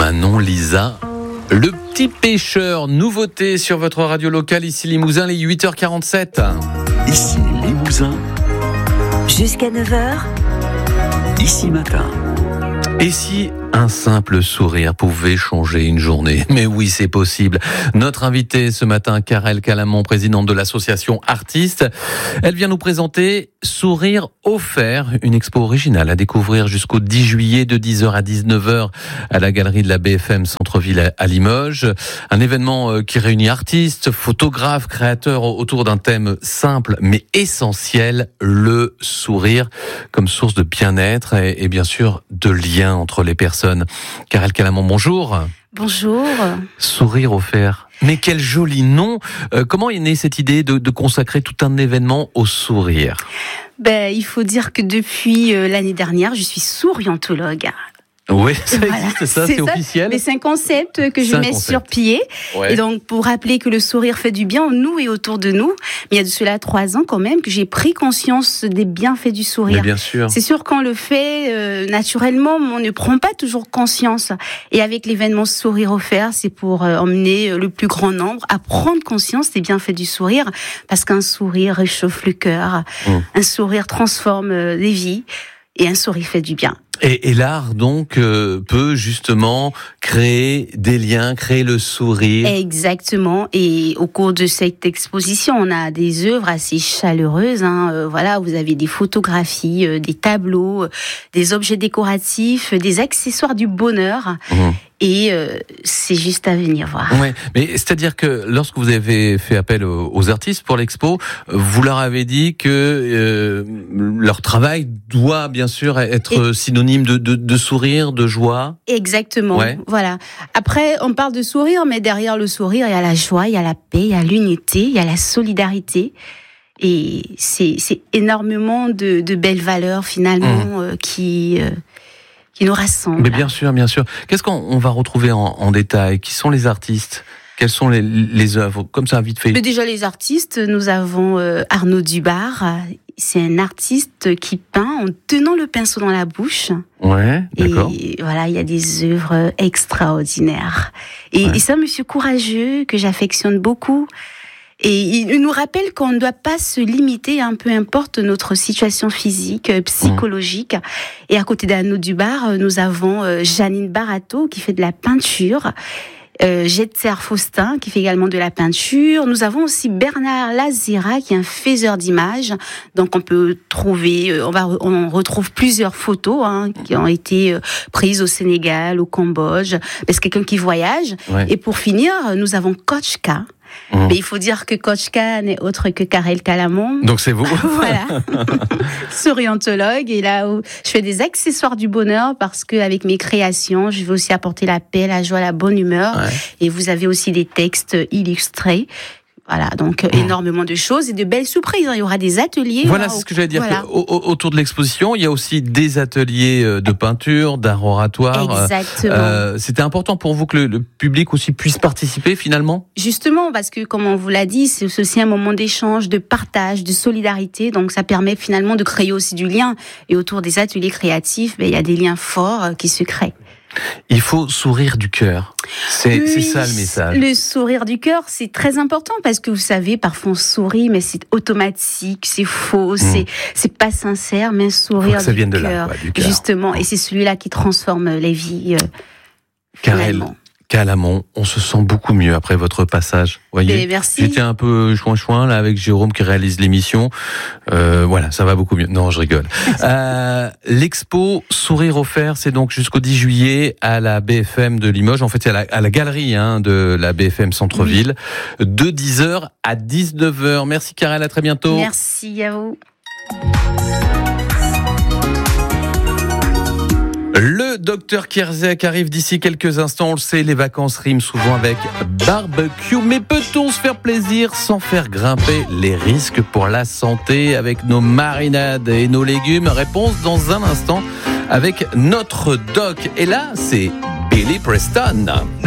Manon Lisa. Le petit pêcheur, nouveauté sur votre radio locale, ici Limousin, les 8h47. Ici Limousin. Jusqu'à 9h. Ici Matin. Et si un simple sourire pouvait changer une journée? Mais oui, c'est possible. Notre invitée ce matin, Karel Calamon, présidente de l'association Artistes, elle vient nous présenter Sourire offert, une expo originale à découvrir jusqu'au 10 juillet de 10h à 19h à la galerie de la BFM Centre-Ville à Limoges. Un événement qui réunit artistes, photographes, créateurs autour d'un thème simple mais essentiel, le sourire comme source de bien-être et bien sûr de lien entre les personnes. Karel Calamon, bonjour. Bonjour. Sourire offert. Mais quel joli nom. Comment est née cette idée de consacrer tout un événement au sourire? Il faut dire que depuis l'année dernière, je suis souriantologue. Oui, ça existe, ça, c'est officiel. Mais c'est un concept que je mets sur pied. Ouais. Et donc, pour rappeler que le sourire fait du bien en nous et autour de nous. Mais il y a de cela 3 ans quand même que j'ai pris conscience des bienfaits du sourire. Mais bien sûr. C'est sûr qu'on le fait naturellement, on ne prend pas toujours conscience. Et avec l'événement Sourire offert, c'est pour emmener le plus grand nombre à prendre conscience des bienfaits du sourire. Parce qu'un sourire réchauffe le cœur. Un sourire transforme les vies. Et un sourire fait du bien. Et l'art, donc, peut justement créer des liens, créer le sourire. Exactement. Et au cours de cette exposition, on a des œuvres assez chaleureuses. Voilà, vous avez des photographies, des tableaux, des objets décoratifs, des accessoires du bonheur. Et c'est juste à venir voir. Ouais, mais c'est-à-dire que lorsque vous avez fait appel aux artistes pour l'expo, vous leur avez dit que leur travail doit bien sûr être synonyme de sourire, de joie. Exactement. Ouais. Voilà. Après, on parle de sourire, mais derrière le sourire, il y a la joie, il y a la paix, il y a l'unité, il y a la solidarité. Et c'est énormément de belles valeurs finalement qui nous rassemblent. Mais bien sûr, bien sûr. Qu'est-ce qu'on va retrouver en détail? Qui sont les artistes? Quelles sont les œuvres? Comme ça, vite fait. Mais déjà, les artistes, nous avons Arnaud Dubar. C'est un artiste qui peint en tenant le pinceau dans la bouche. Ouais, d'accord. Et voilà, il y a des œuvres extraordinaires. Et c'est un monsieur courageux que j'affectionne beaucoup. Et il nous rappelle qu'on ne doit pas se limiter, peu importe notre situation physique, psychologique. Et à côté d'Arnaud Dubar, nous avons Janine Barato qui fait de la peinture. Jetser Faustin qui fait également de la peinture. Nous avons aussi Bernard Lazira qui est un faiseur d'images. Donc on peut trouver, on retrouve plusieurs photos qui ont été prises au Sénégal, au Cambodge. C'est quelqu'un qui voyage. Ouais. Et pour finir, nous avons Coach K. Mais il faut dire que Coach K n'est autre que Karel Calamon. Donc c'est vous. Voilà. Souriantologue. Et là où je fais des accessoires du bonheur parce qu'avec mes créations, je veux aussi apporter la paix, la joie, la bonne humeur. Ouais. Et vous avez aussi des textes illustrés. Voilà, donc énormément de choses et de belles surprises. Il y aura des ateliers. Voilà, c'est ce que j'allais dire. Voilà. Autour de l'exposition, il y a aussi des ateliers de peinture, d'art oratoire. Exactement. C'était important pour vous que le public aussi puisse participer finalement? Justement, parce que comme on vous l'a dit, c'est aussi un moment d'échange, de partage, de solidarité. Donc ça permet finalement de créer aussi du lien. Et autour des ateliers créatifs, il y a des liens forts qui se créent. Il faut sourire du cœur. C'est ça le message. Le sourire du cœur, c'est très important parce que vous savez, parfois on sourit, mais c'est automatique, c'est faux, c'est pas sincère, mais un sourire ça vienne du de cœur. Là, du cœur. Justement, et c'est celui-là qui transforme les vies. Karel Calamon, on se sent beaucoup mieux après votre passage. Voyez, merci. J'étais un peu chouin là avec Jérôme qui réalise l'émission. Voilà, ça va beaucoup mieux. Non, je rigole. L'expo Sourire offert, c'est donc jusqu'au 10 juillet à la BFM de Limoges. En fait, c'est à la galerie de la BFM Centre-Ville, de 10h à 19h. Merci Karel, à très bientôt. Merci à vous. Le docteur Kierzek arrive d'ici quelques instants. On le sait, les vacances riment souvent avec barbecue. Mais peut-on se faire plaisir sans faire grimper les risques pour la santé avec nos marinades et nos légumes? Réponse dans un instant avec notre doc. Et là, c'est Billy Preston.